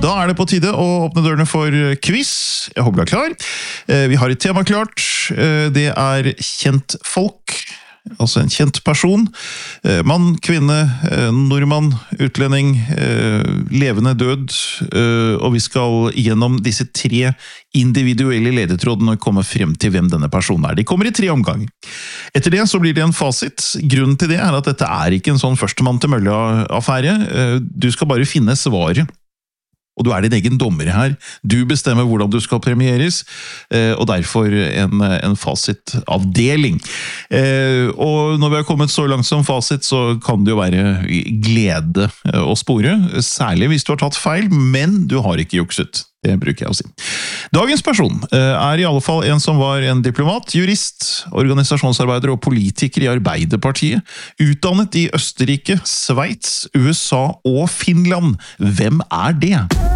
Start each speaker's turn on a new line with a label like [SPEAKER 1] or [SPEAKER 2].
[SPEAKER 1] Da det på tide å åpne dørene for quiz. Jeg håper du klar. Vi har et tema klart. Det kjent folk, altså en kjent person. Mann, kvinne, nordmann, utlending, levende død. Og vi skal gjennom disse 3 individuelle ledetrådene komme frem til hvem denne personen De kommer I 3 omganger. Etter det så blir det en fasit. Grunnen til det at dette ikke en sånn førstemann til mølle-affære. Du skal bare finne svaret. Og du din egen dommer her. Du bestemmer hvordan du skal premieres, og derfor en fasitavdeling. Og når vi har kommet så langt som fasit, så kan det jo være glede å spore, særlig hvis du har tatt feil, men du har ikke jukset. Det bruker jeg å si. Dagens person I alle fall en som var en diplomat, jurist, organisasjonsarbeider og politiker I Arbeiderpartiet, utdannet I Østerrike, Sveits, USA og Finland. Hvem det?